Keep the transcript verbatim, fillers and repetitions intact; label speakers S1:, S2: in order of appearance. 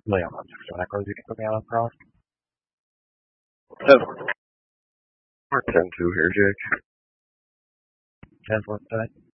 S1: Leon, I'm just going to you can put me on cross.
S2: We're ten two here, Jake.
S1: ten foot today.